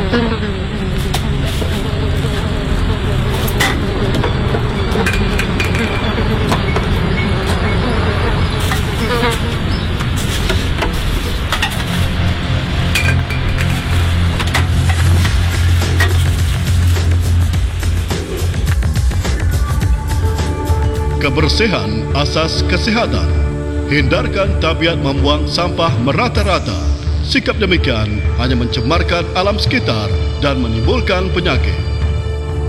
Kebersihan asas kesihatan. Hindarkan tabiat membuang sampah merata-rata. Sikap demikian hanya mencemarkan alam sekitar dan menimbulkan penyakit.